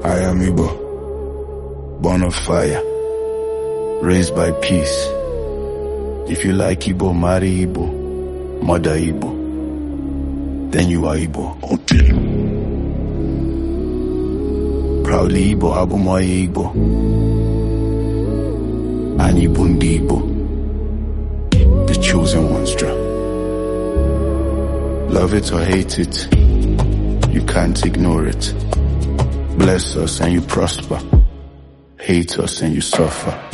I am Igbo, born of fire, raised by peace. If you like Igbo, marry Igbo, mother Igbo, then you are Igbo. Proudly Igbo, Abumoye Igbo, and Ibundi Igbo, the chosen ones. Love it or hate it, you can't ignore it. Bless us and you prosper, hate us and you suffer.